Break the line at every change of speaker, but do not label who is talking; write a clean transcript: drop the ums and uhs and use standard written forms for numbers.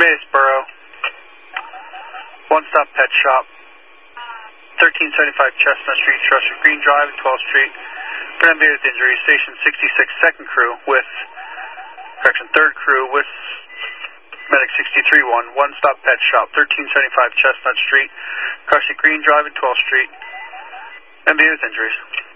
Maysboro. One Stop Pet Shop. 1375 Chestnut Street, Chester Green Drive, 12th Street. For MBA with injury, Station 66, second crew with, third crew with Medic 63-1, One Stop Pet Shop, 1375 Chestnut Street, Chester Green Drive, 12th Street. MBA with injuries.